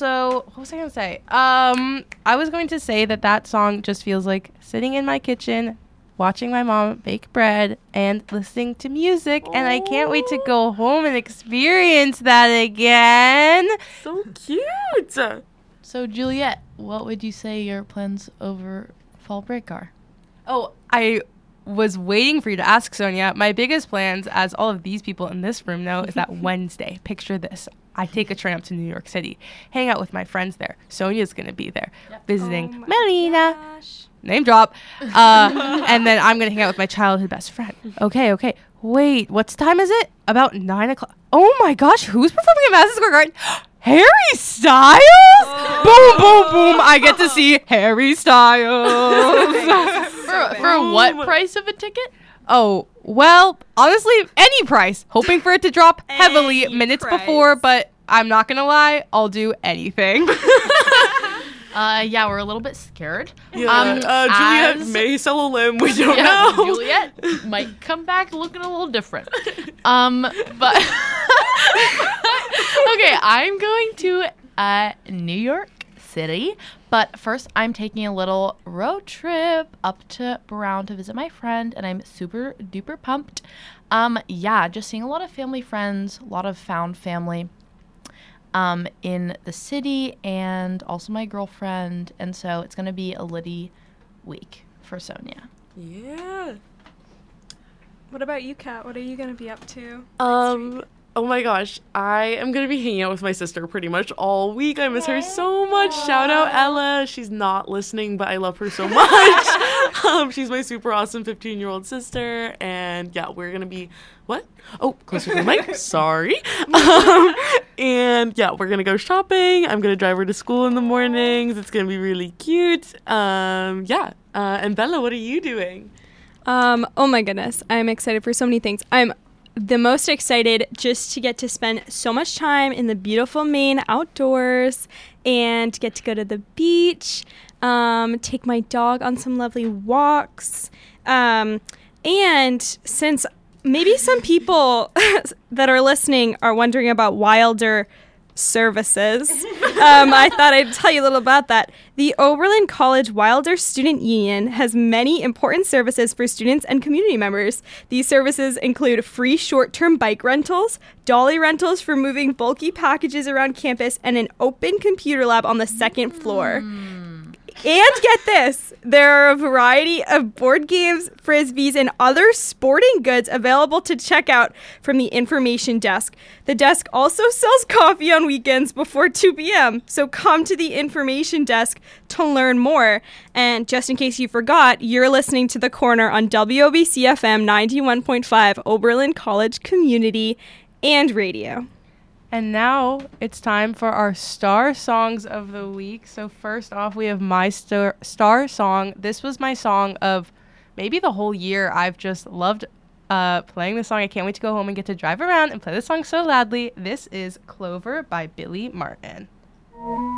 also, what was I going to say? I was going to say that song just feels like sitting in my kitchen, watching my mom bake bread and listening to music. And I can't wait to go home and experience that again. So cute. So, Juliet, what would you say your plans over fall break are? Oh, I was waiting for you to ask, Sonia. My biggest plans, as all of these people in this room know, is that Wednesday. Picture this. I take a train up to New York City, hang out with my friends there. Sonia's going to be there, visiting Melina. Gosh. Name drop. And then I'm going to hang out with my childhood best friend. Okay. Wait, what time is it? About 9 o'clock. Oh my gosh, who's performing at Madison Square Garden? Harry Styles? Boom, boom, boom. I get to see Harry Styles. For what price of a ticket? Oh, well, honestly, any price. Hoping for it to drop heavily Any minutes price. before, but I'm not going to lie. I'll do anything. Yeah, we're a little bit scared. Yeah, Juliet as- may sell a limb. We don't Yeah, know. Juliet might come back looking a little different. But okay, I'm going to New York City, but first I'm taking a little road trip up to Brown to visit my friend, and I'm super duper pumped. Yeah, just seeing a lot of family friends, a lot of found family in the city, and also my girlfriend, and so it's gonna be a litty week for Sonia. Yeah. What about you, Kat? What are you going to be up to? Oh my gosh, I am going to be hanging out with my sister pretty much all week. I miss her so much. Shout out Ella. She's not listening, but I love her so much. She's my super awesome 15-year-old sister. And yeah, we're going to be, what? Oh, closer to the mic. Sorry. And yeah, we're going to go shopping. I'm going to drive her to school in the mornings. It's going to be really cute. Yeah. And Bella, what are you doing? Oh my goodness. I'm excited for so many things. I'm the most excited just to get to spend so much time in the beautiful Maine outdoors and get to go to the beach, take my dog on some lovely walks. And since maybe some people that are listening are wondering about Wilder services, I thought I'd tell you a little about that. The Oberlin College Wilder Student Union has many important services for students and community members. These services include free short-term bike rentals, dolly rentals for moving bulky packages around campus, and an open computer lab on the second floor. And get this, there are a variety of board games, frisbees, and other sporting goods available to check out from the information desk. The desk also sells coffee on weekends before 2 p.m., so come to the information desk to learn more. And just in case you forgot, you're listening to The Corner on WOBC-FM 91.5, Oberlin College Community and Radio. And now it's time for our star songs of the week. So first off, we have my star song. This was my song of maybe the whole year. I've just loved playing this song. I can't wait to go home and get to drive around and play this song so loudly. This is Clover by Billy Martin.